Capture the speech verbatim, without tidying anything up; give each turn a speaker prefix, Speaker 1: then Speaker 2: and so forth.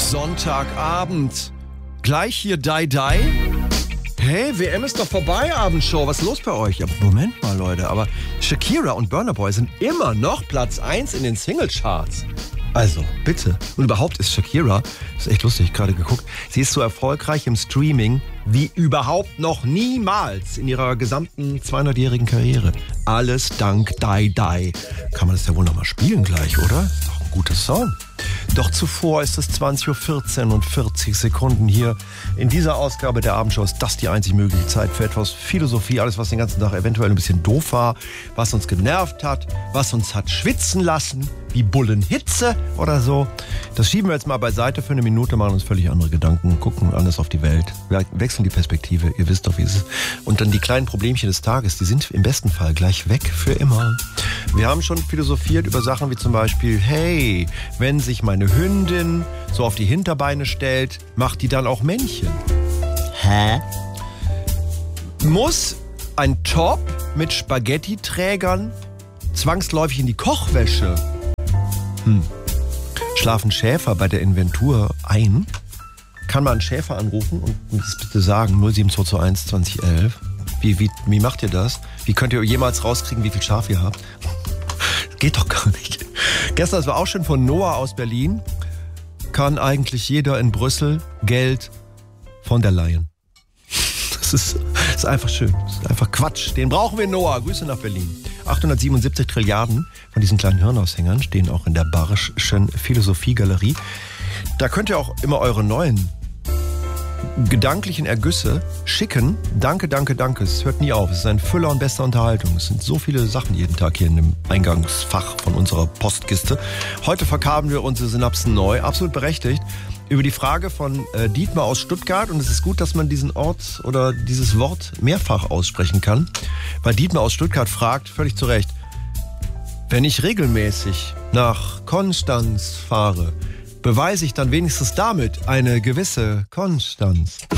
Speaker 1: Sonntagabend. Gleich hier Die Die. Hey, W M ist doch vorbei, Abendshow. Was ist los bei euch? Ja, Moment mal, Leute. Aber Shakira und Burna Boy sind immer noch Platz eins in den Singlecharts. Also, bitte. Und überhaupt ist Shakira, das ist echt lustig, gerade geguckt, sie ist so erfolgreich im Streaming wie überhaupt noch niemals in ihrer gesamten zweihundertjährigen Karriere. Alles dank Die Die. Kann man das ja wohl nochmal spielen gleich, oder? Ist doch ein guter Song. Doch zuvor ist es zwanzig Uhr vierzehn und vierzig Sekunden hier. In dieser Ausgabe der Abendshow ist das die einzig mögliche Zeit für etwas Philosophie. Alles, was den ganzen Tag eventuell ein bisschen doof war, was uns genervt hat, was uns hat schwitzen lassen, wie Bullenhitze oder so. Das schieben wir jetzt mal beiseite für eine Minute, machen uns völlig andere Gedanken, gucken anders auf die Welt, wechseln die Perspektive, ihr wisst doch, wie es ist. Und dann die kleinen Problemchen des Tages, die sind im besten Fall gleich weg für immer. Wir haben schon philosophiert über Sachen wie zum Beispiel, hey, wenn sich meine Hündin so auf die Hinterbeine stellt, macht die dann auch Männchen? Hä? Muss ein Top mit Spaghetti-Trägern zwangsläufig in die Kochwäsche? Hm. Schlafen Schäfer bei der Inventur ein? Kann man einen Schäfer anrufen und mir das bitte sagen? null sieben zwei zwei eins zwanzig elf. Wie, wie, wie macht ihr das? Wie könnt ihr jemals rauskriegen, wie viel Schaf ihr habt? Geht doch gar nicht. Gestern, das war auch schon von Noah aus Berlin. Kann eigentlich jeder in Brüssel Geld von der Leyen. Das ist, das ist einfach schön. Das ist einfach Quatsch. Den brauchen wir, Noah. Grüße nach Berlin. achthundertsiebenundsiebzig Trilliarden von diesen kleinen Hirnaushängern stehen auch in der Barschen Philosophiegalerie. Da könnt ihr auch immer eure neuen gedanklichen Ergüsse schicken. Danke, danke, danke. Es hört nie auf. Es ist ein Füller und bester Unterhaltung. Es sind so viele Sachen jeden Tag hier in dem Eingangsfach von unserer Postkiste. Heute verkabeln wir unsere Synapsen neu. Absolut berechtigt. Über die Frage von äh, Dietmar aus Stuttgart. Und es ist gut, dass man diesen Ort oder dieses Wort mehrfach aussprechen kann. Weil Dietmar aus Stuttgart fragt, völlig zu Recht, wenn ich regelmäßig nach Konstanz fahre, beweise ich dann wenigstens damit eine gewisse Konstanz.